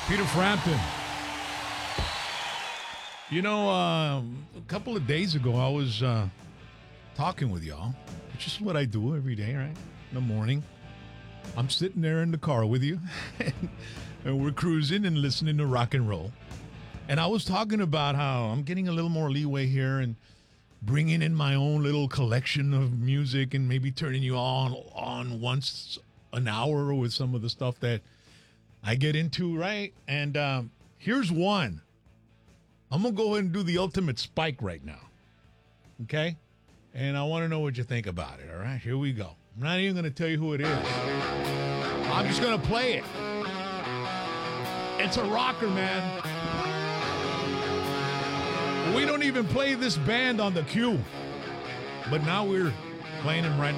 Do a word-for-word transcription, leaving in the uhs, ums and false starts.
Peter Frampton. You know, uh, a couple of days ago, I was uh, talking with y'all, which is what I do every day, right? In the morning. I'm sitting there in the car with you, and we're cruising and listening to rock and roll. And I was talking about how I'm getting a little more leeway here and bringing in my own little collection of music and maybe turning you on on once an hour with some of the stuff that I get into, right? And um, here's one. I'm going to go ahead and do the ultimate spike right now. Okay? And I want to know what you think about it, all right? Here we go. I'm not even going to tell you who it is. I'm just going to play it. It's a rocker, man. We don't even play this band on the queue. But now we're playing him right